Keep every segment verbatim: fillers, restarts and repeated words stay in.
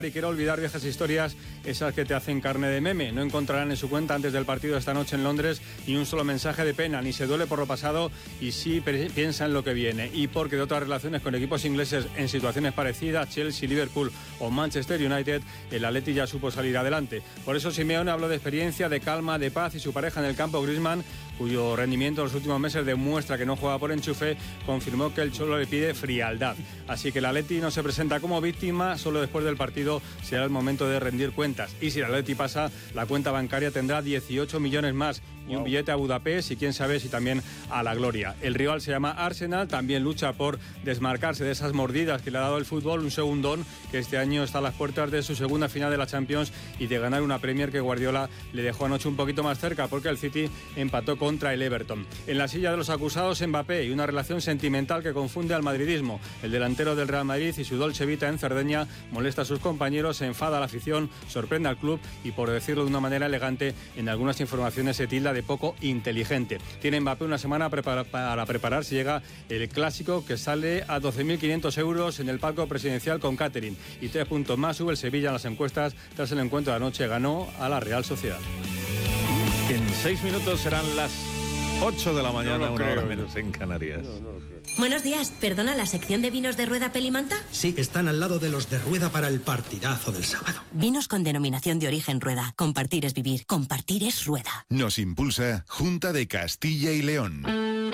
Y quiero olvidar viejas historias, esas que te hacen carne de meme. No encontrarán en su cuenta antes del partido esta noche en Londres ni un solo mensaje de pena, ni se duele por lo pasado y sí piensa en lo que viene. Y porque de otras relaciones con equipos ingleses en situaciones parecidas, Chelsea, Liverpool o Manchester United, el Atleti ya supo salir adelante. Por eso Simeone habló de experiencia, de calma, de paz, y su pareja en el campo, Griezmann, cuyo rendimiento en los últimos meses demuestra que no juega por enchufe, confirmó que el Cholo le pide frialdad. Así que el Atleti no se presenta como víctima, solo después del partido será el momento de rendir cuentas. Y si el Atleti pasa, la cuenta bancaria tendrá dieciocho millones más y un billete a Budapest y quién sabe si también a la gloria. El rival se llama Arsenal, también lucha por desmarcarse de esas mordidas que le ha dado el fútbol, un segundón que este año está a las puertas de su segunda final de la Champions y de ganar una Premier que Guardiola le dejó anoche un poquito más cerca porque el City empató contra el Everton. En la silla de los acusados, Mbappé, y una relación sentimental que confunde al madridismo. El delantero del Real Madrid y su Dolce Vita en Cerdeña molesta a sus compañeros, se enfada a la afición, sorprende al club y, por decirlo de una manera elegante, en algunas informaciones se tilda de poco inteligente. Tiene Mbappé una semana prepara, para prepararse. Llega el clásico que sale a doce mil quinientos euros en el palco presidencial con catering. Y tres puntos más sube el Sevilla en las encuestas tras el encuentro de anoche. Ganó a la Real Sociedad. En seis minutos serán las ocho de la mañana, no una creo, hora menos en Canarias. No, no Buenos días, ¿perdona la sección de vinos de Rueda Pelimanta? Sí, están al lado de los de Rueda para el partidazo del sábado. Vinos con denominación de origen Rueda. Compartir es vivir, compartir es Rueda. Nos impulsa Junta de Castilla y León.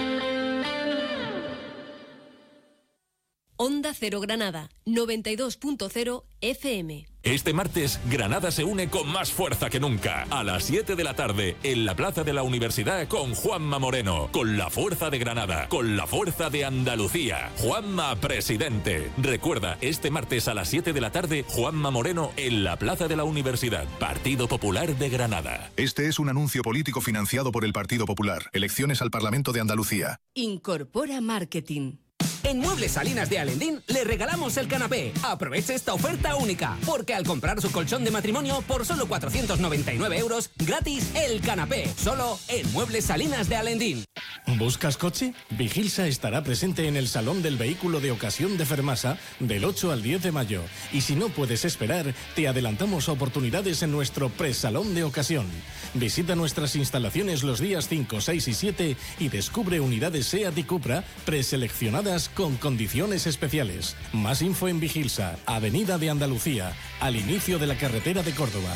Onda Cero Granada, noventa y dos punto cero F M. Este martes, Granada se une con más fuerza que nunca. A las siete de la tarde, en la Plaza de la Universidad, con Juanma Moreno. Con la fuerza de Granada, con la fuerza de Andalucía. Juanma Presidente. Recuerda, este martes a las siete de la tarde, Juanma Moreno en la Plaza de la Universidad. Partido Popular de Granada. Este es un anuncio político financiado por el Partido Popular. Elecciones al Parlamento de Andalucía. Incorpora Marketing. En Muebles Salinas de Alendín le regalamos el canapé. Aproveche esta oferta única, porque al comprar su colchón de matrimonio por solo cuatrocientos noventa y nueve euros, gratis el canapé. Solo en Muebles Salinas de Alendín. ¿Buscas coche? Vigilsa estará presente en el Salón del Vehículo de Ocasión de Fermasa del ocho al diez de mayo. Y si no puedes esperar, te adelantamos oportunidades en nuestro Presalón de Ocasión. Visita nuestras instalaciones los días cinco, seis y siete y descubre unidades SEAT y Cupra preseleccionadas con condiciones especiales. Más info en Vigilsa, Avenida de Andalucía, al inicio de la carretera de Córdoba.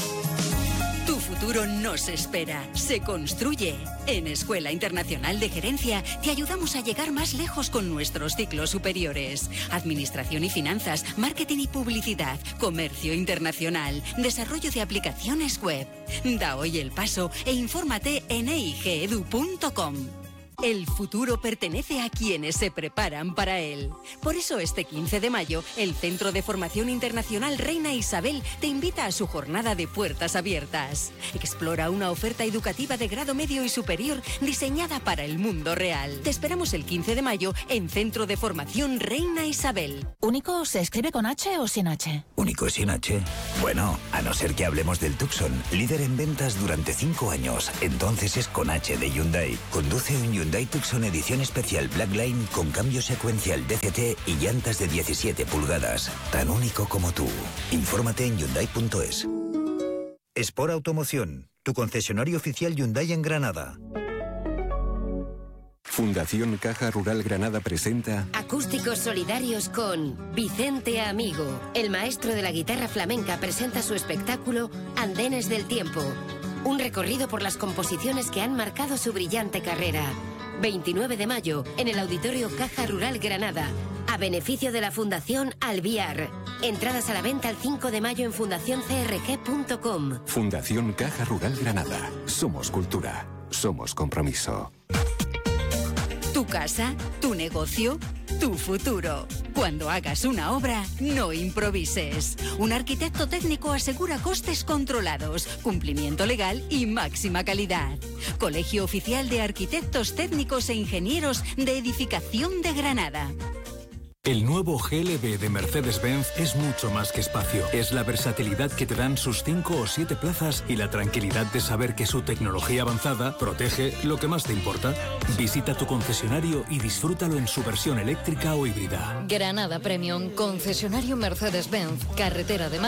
Tu futuro nos espera, se construye. En Escuela Internacional de Gerencia te ayudamos a llegar más lejos con nuestros ciclos superiores. Administración y finanzas, marketing y publicidad, comercio internacional, desarrollo de aplicaciones web. Da hoy el paso e infórmate en e i g edu punto com. El futuro pertenece a quienes se preparan para él. Por eso este quince de mayo, el Centro de Formación Internacional Reina Isabel te invita a su jornada de puertas abiertas. Explora una oferta educativa de grado medio y superior diseñada para el mundo real. Te esperamos el quince de mayo en Centro de Formación Reina Isabel. ¿Único se escribe con H o sin H? ¿Único sin H? Bueno, a no ser que hablemos del Tucson, líder en ventas durante cinco años. Entonces es con H de Hyundai. Conduce un Hyundai Hyundai Tucson edición especial Blackline con cambio secuencial D C T y llantas de diecisiete pulgadas. Tan único como tú. Infórmate en Hyundai punto es. Sport Automoción, tu concesionario oficial Hyundai en Granada. Fundación Caja Rural Granada presenta Acústicos solidarios con Vicente Amigo. El maestro de la guitarra flamenca presenta su espectáculo Andenes del Tiempo. Un recorrido por las composiciones que han marcado su brillante carrera. veintinueve de mayo, en el Auditorio Caja Rural Granada, a beneficio de la Fundación Alviar. Entradas a la venta el cinco de mayo en fundación c r g punto com. Fundación Caja Rural Granada. Somos cultura. Somos compromiso. Tu casa, tu negocio, tu futuro. Cuando hagas una obra, no improvises. Un arquitecto técnico asegura costes controlados, cumplimiento legal y máxima calidad. Colegio Oficial de Arquitectos Técnicos e Ingenieros de Edificación de Granada. El nuevo G L B de Mercedes-Benz es mucho más que espacio. Es la versatilidad que te dan sus cinco o siete plazas y la tranquilidad de saber que su tecnología avanzada protege lo que más te importa. Visita tu concesionario y disfrútalo en su versión eléctrica o híbrida. Granada Premium, concesionario Mercedes-Benz, carretera de